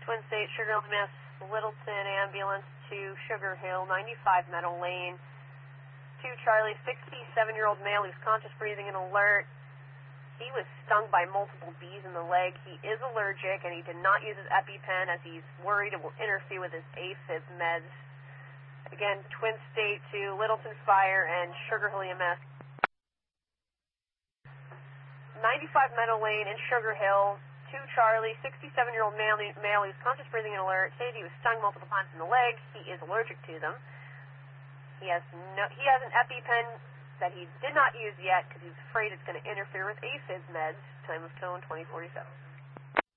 Twin State, Sugar Hill, Miss Littleton ambulance to Sugar Hill, 95 Meadow Lane. 2 Charlie, 67-year-old male who's conscious, breathing, and alert. He was stung by multiple bees in the leg. He is allergic, and he did not use his EpiPen as he's worried it will interfere with his AFib meds. Again, Twin State to Littleton Fire and Sugar Hill EMS. 95 Meadow Lane in Sugar Hill. 2 Charlie, 67-year-old male who's conscious, breathing, and alert. Stated he was stung multiple times in the leg. He is allergic to them. He has an EpiPen that he did not use yet because he's afraid it's going to interfere with AFib meds. Time of tone 2047.